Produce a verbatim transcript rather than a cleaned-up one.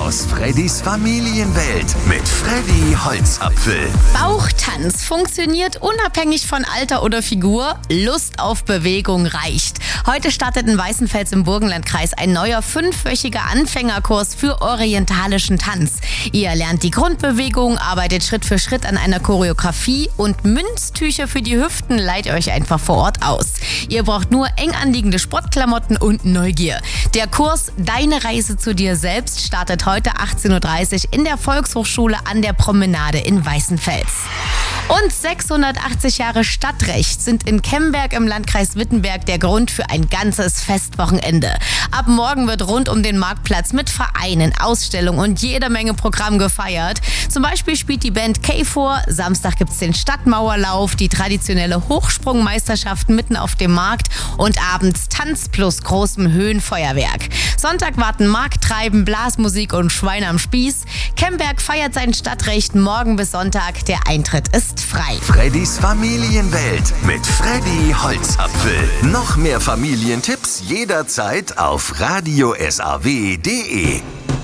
aus Freddys Familienwelt mit Freddy Holzapfel. Bauchtanz funktioniert unabhängig von Alter oder Figur. Lust auf Bewegung reicht. Heute startet in Weißenfels im Burgenlandkreis ein neuer fünfwöchiger Anfängerkurs für orientalischen Tanz. Ihr lernt die Grundbewegung, arbeitet Schritt für Schritt an einer Choreografie und Münztücher für die Hüften leiht ihr euch einfach vor Ort aus. Ihr braucht nur eng anliegende Sportklamotten und Neugier. Der Kurs Deine Reise zu dir selbst startet heute achtzehn Uhr dreißig in der Volkshochschule an der Promenade in Weißenfels. Und sechshundertachtzig Jahre Stadtrecht sind in Kemberg im Landkreis Wittenberg der Grund für ein ganzes Festwochenende. Ab morgen wird rund um den Marktplatz mit Vereinen, Ausstellungen und jeder Menge Programm gefeiert. Zum Beispiel spielt die Band K vor, Samstag gibt's den Stadtmauerlauf, die traditionelle Hochsprungmeisterschaft mitten auf dem Markt und abends Tanz plus großem Höhenfeuerwerk. Sonntag warten Markttreiben, Blasmusik und Schwein am Spieß. Kemberg feiert sein Stadtrecht morgen bis Sonntag. Der Eintritt ist frei. Freddys Familienwelt mit Freddy Holzapfel. Noch mehr Familientipps jederzeit auf radio s a w punkt d e.